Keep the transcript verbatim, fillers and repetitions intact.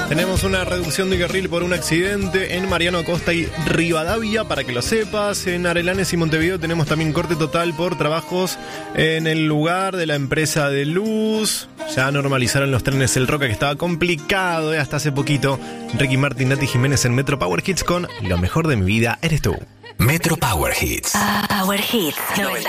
Tenemos una reducción de carril por un accidente en Mariano Acosta y Rivadavia, para que lo sepas. En Arellanes y Montevideo tenemos también corte total por trabajos en el lugar de la empresa de luz. Ya normalizaron los trenes El Roca, que estaba complicado eh, hasta hace poquito. Ricky Martin, Nati Jiménez en Metro Power Hits con Lo mejor de mi vida eres tú. Metro Power Hits. Power Hits noventa